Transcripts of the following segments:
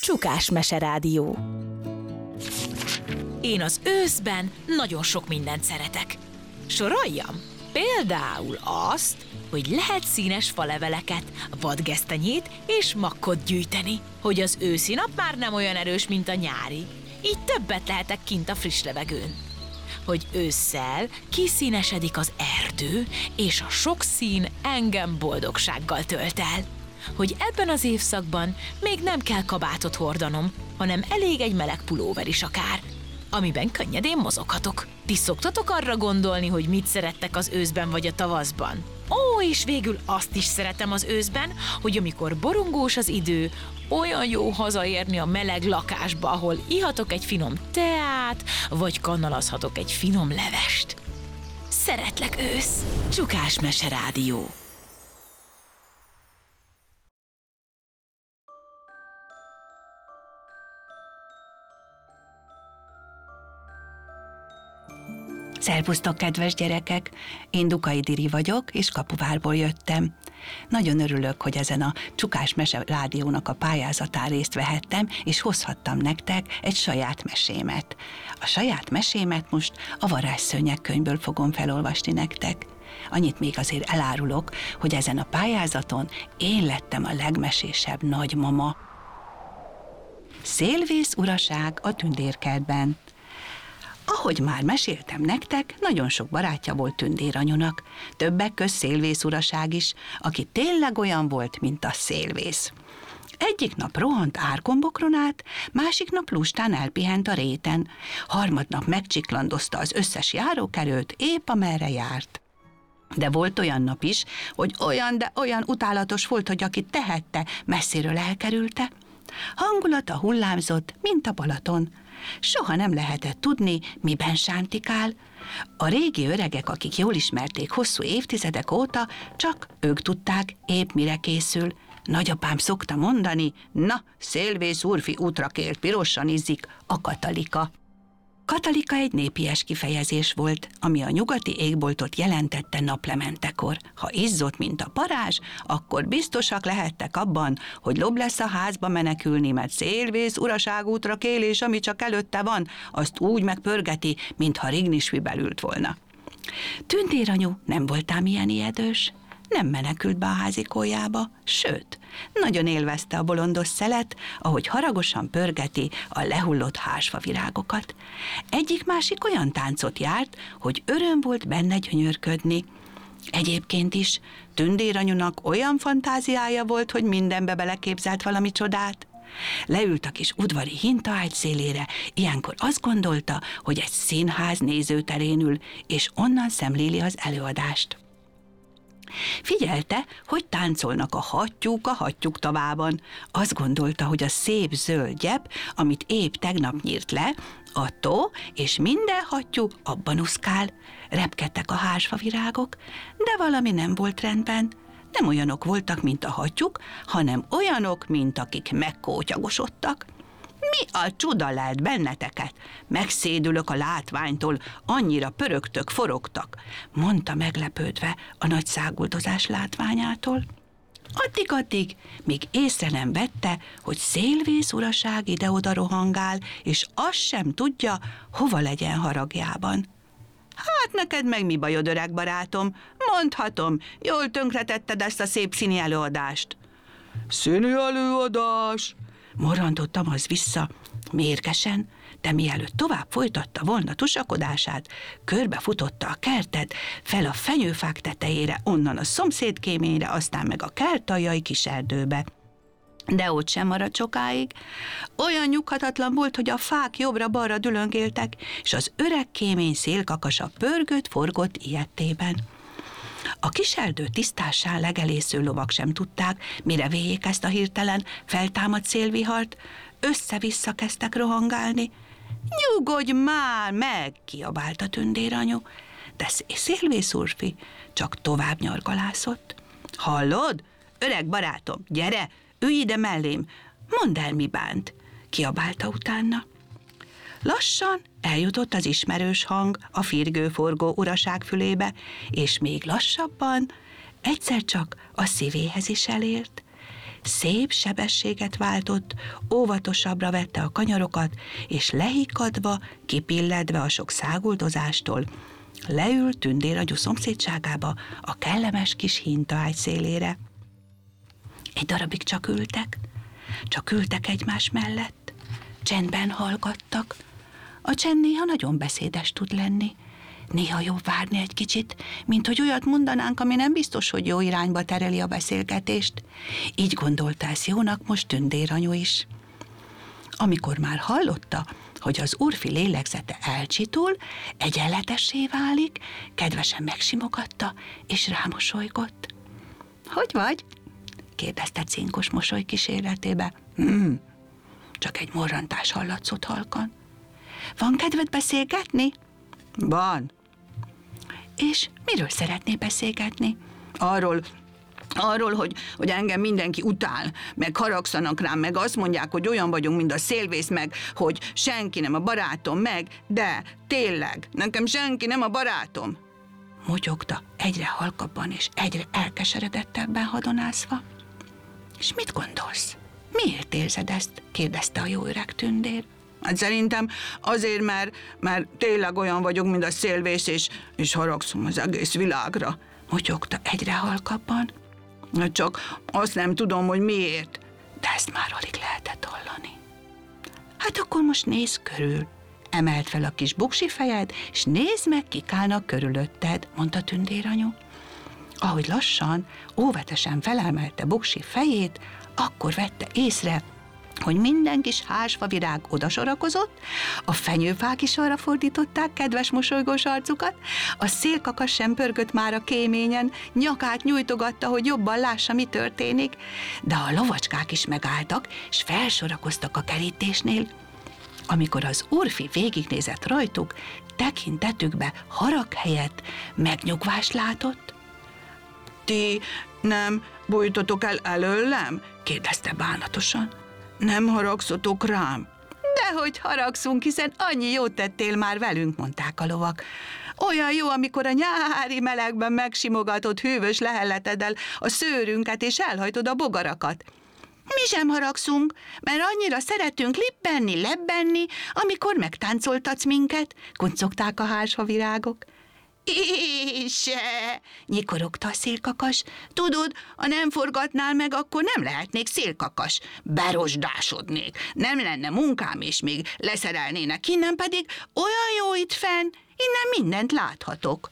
Csukás Meserádió. Én az őszben nagyon sok mindent szeretek. Soroljam? Például azt, hogy lehet színes faleveleket, vadgesztenyét és makkot gyűjteni, hogy az őszi nap már nem olyan erős, mint a nyári. Így többet lehetek kint a friss levegőn. Hogy ősszel kiszínesedik az erdő, és a sok szín engem boldogsággal tölt el. Hogy ebben az évszakban még nem kell kabátot hordanom, hanem elég egy meleg pulóver is akár, amiben könnyedén mozoghatok. Ti szoktatok arra gondolni, hogy mit szerettek az őszben vagy a tavaszban? Ó, és végül azt is szeretem az őszben, hogy amikor borongós az idő, olyan jó hazaérni a meleg lakásba, ahol ihatok egy finom teát, vagy kannalazhatok egy finom levest. Szeretlek, ősz! Csukás Meserádió. Szervusztok, kedves gyerekek! Én Dukai Diri vagyok, és Kapuvárból jöttem. Nagyon örülök, hogy ezen a Csukás Meserádiónak a pályázatán részt vehettem, és hozhattam nektek egy saját mesémet. A saját mesémet most a Varázsszörnyek könyvből fogom felolvasni nektek. Annyit még azért elárulok, hogy ezen a pályázaton én lettem a legmesésebb nagymama. Szélvész uraság a tündérkertben. Ahogy már meséltem nektek, nagyon sok barátja volt Tündéranyunak, többek közt Szélvész uraság is, aki tényleg olyan volt, mint a szélvész. Egyik nap rohant árkombokron át, másik nap lustán elpihent a réten, harmadnap megcsiklandozta az összes járókelőt, épp amerre járt. De volt olyan nap is, hogy olyan utálatos volt, hogy aki tehette, messziről elkerülte. Hangulata hullámzott, mint a Balaton. Soha nem lehetett tudni, miben sántikál. A régi öregek, akik jól ismerték hosszú évtizedek óta, csak ők tudták, épp mire készül. Nagyapám szokta mondani, na, szélvész úrfi útra kért, pirosan izzik a Katalika. Katalika egy népies kifejezés volt, ami a nyugati égboltot jelentette naplementekor. Ha izzott, mint a parázs, akkor biztosak lehettek abban, hogy lobb lesz a házba menekülni, mert szélvész uraságútra kél, és ami csak előtte van, azt úgy megpörgeti, mintha rignisvibe ült volna. Tündéranyu nem voltám ilyen ijedős. Nem menekült be a házikójába, sőt, nagyon élvezte a bolondos szelet, ahogy haragosan pörgeti a lehullott házfavirágokat. Egyik-másik olyan táncot járt, hogy öröm volt benne gyönyörködni. Egyébként is Tündéranyunak olyan fantáziája volt, hogy mindenbe beleképzelt valami csodát. Leült a kis udvari hintaágy szélére, ilyenkor azt gondolta, hogy egy színház nézőterén ül, és onnan szemléli az előadást. Figyelte, hogy táncolnak a hattyúk tavában. Azt gondolta, hogy a szép zöld gyep, amit épp tegnap nyírt le, a tó, és minden hattyú abban uszkál. Repkedtek a házfavirágok, de valami nem volt rendben. Nem olyanok voltak, mint a hattyúk, hanem olyanok, mint akik megkótyagosodtak. Mi a csuda lelt benneteket? Megszédülök a látványtól, annyira pörögtök, forogtak, mondta meglepődve a nagy száguldozás látványától. Addig, míg észre nem vette, hogy szélvész uraság ide-oda rohangál, és azt sem tudja, hova legyen haragjában. Hát neked meg mi bajod, öreg barátom? Mondhatom, jól tönkretetted ezt a szép színi előadást. Színi előadás? Morrantottam az vissza, mérgesen, de mielőtt tovább folytatta volna tusakodását, körbefutotta a kertet, fel a fenyőfák tetejére, onnan a szomszéd kéményre, aztán meg a kertaljai kis erdőbe. De ott sem maradt sokáig. Olyan nyughatatlan volt, hogy a fák jobbra-balra dülöngéltek, és az öreg kémény szélkakasa pörgött, forgott ijedtében. A kis erdő tisztássá legelésző lovak sem tudták, mire véjék ezt a hirtelen feltámadt szélvihart, össze-vissza kezdtek rohangálni. Nyugodj már meg, kiabálta Tündéranyu, de szélvész úrfi csak tovább nyargalászott. Hallod? Öreg barátom, gyere, ülj ide mellém, mondd el, mi bánt, kiabálta utána. Lassan eljutott az ismerős hang a firgőforgó uraság fülébe, és még lassabban egyszer csak a szívéhez is elért. szép sebességet váltott, óvatosabbra vette a kanyarokat, és lehikkadva, kipilledve a sok száguldozástól, leült tündéranyu szomszédságába a kellemes kis hintaágy szélére. Egy darabig csak ültek egymás mellett, csendben hallgattak. A csend néha nagyon beszédes tud lenni. Néha jobb várni egy kicsit, mint hogy olyat mondanánk, ami nem biztos, hogy jó irányba tereli a beszélgetést. Így gondolta ezt jónak most tündéranyu is. Amikor már hallotta, hogy az úrfi lélegzete elcsitul, egyenletessé válik, kedvesen megsimogatta, és rámosolygott. Hogy vagy? Kérdezte cinkos mosoly kíséretébe. Csak egy morrantás hallatszott halkan. Van kedved beszélgetni? Van. És miről szeretné beszélgetni? Arról, hogy engem mindenki utál, meg haragszanak rám, meg azt mondják, hogy olyan vagyunk, mint a szélvész, meg hogy senki nem a barátom, de tényleg, nekem senki nem a barátom. Motyogta egyre halkabban és egyre elkeseredettebben hadonászva. És mit gondolsz? Miért érzed ezt? Kérdezte a jó öreg tündér. Hát szerintem azért, mert tényleg olyan vagyok, mint a szélvész, és haragszom az egész világra. Motyogta egyre halkabban. Csak azt nem tudom, hogy miért. De ezt már alig lehetett hallani. Hát akkor most nézz körül. Emeld fel a kis buksi fejed, és nézd meg, kik állnak körülötted, mondta tündéranyu. Ahogy lassan, óvatosan felemelte buksi fejét, akkor vette észre, hogy minden kis hársfavirág odasorakozott, a fenyőfák is arra fordították kedves mosolygós arcukat, a szélkakas sem pörgött már a kéményen, nyakát nyújtogatta, hogy jobban lássa, mi történik, de a lovacskák is megálltak, és felsorakoztak a kerítésnél. Amikor az úrfi végignézett rajtuk, tekintetükbe harag helyett megnyugvást látott. Ti nem bújtotok el előlem? Kérdezte bánatosan. Nem haragszotok rám? Dehogy haragszunk, hiszen annyi jót tettél már velünk, mondták a lovak. Olyan jó, amikor a nyári melegben megsimogatod hűvös lehelleteddel a szőrünket, és elhajtod a bogarakat. Mi sem haragszunk, mert annyira szeretünk lippenni, lebbenni, amikor megtáncoltatsz minket, kuncogták a hársfavirágok. Én se, nyikorogta a szélkakas. Tudod, ha nem forgatnál meg, akkor nem lehetnék szélkakas. Berosdásodnék. Nem lenne munkám, és még leszerelnének innen, pedig olyan jó itt fenn, innen mindent láthatok.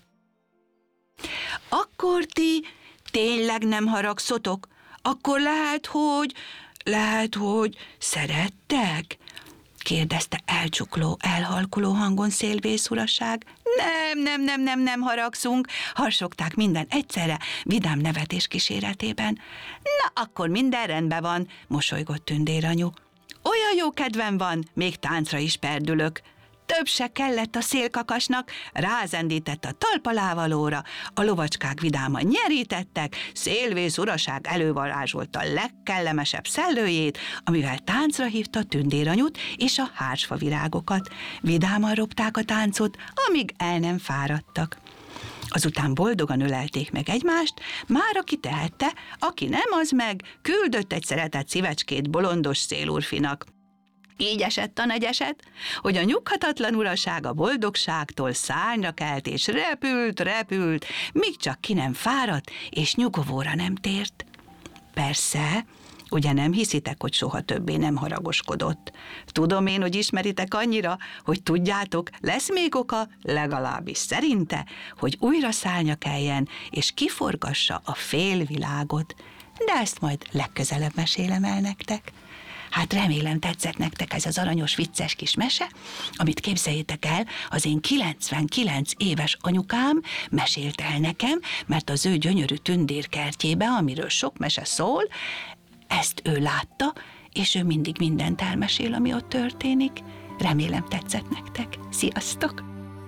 Akkor ti tényleg nem haragszotok? Akkor lehet, hogy szerettek? Kérdezte elcsukló, elhalkuló hangon szélvész uraság. Nem haragszunk, harsogták minden egyszerre, vidám nevetés kíséretében. Na, akkor minden rendben van, mosolygott tündéranyu. Olyan jó kedvem van, még táncra is perdülök. Több se kellett a szélkakasnak, rázendített a talpalávalóra, a lovacskák vidáman nyerítettek, szélvész uraság elővarázsolta a legkellemesebb szellőjét, amivel táncra hívta tündéranyut és a hársfavirágokat. Vidáman ropták a táncot, amíg el nem fáradtak. Azután boldogan ölelték meg egymást, már aki tehette, aki nem, az meg küldött egy szeretett szívecskét bolondos szélúrfinak. Így esett a negyeset, hogy a nyughatatlan uraság a boldogságtól szárnyra kelt, és repült, míg csak ki nem fáradt, és nyugovóra nem tért. Persze, ugye nem hiszitek, hogy soha többé nem haragoskodott. Tudom én, hogy ismeritek annyira, hogy tudjátok, lesz még oka, legalábbis szerinte, hogy újra szárnya keljen, és kiforgassa a félvilágot. De ezt majd legközelebb mesélem el nektek. Hát remélem tetszett nektek ez az aranyos, vicces kis mese, amit képzeljétek el, az én 99 éves anyukám mesélt el nekem, mert az ő gyönyörű tündérkertjébe, amiről sok mese szól, ezt ő látta, és ő mindig mindent elmesél, ami ott történik. Remélem tetszett nektek. Sziasztok!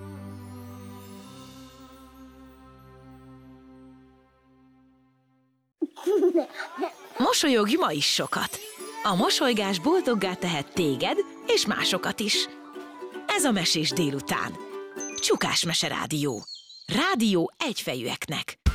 Mosolyogj ma is sokat! A mosolygás boldoggá tehet téged és másokat is. Ez a Mesés délután. Csukás Mese Rádió. Rádió egyfejűeknek.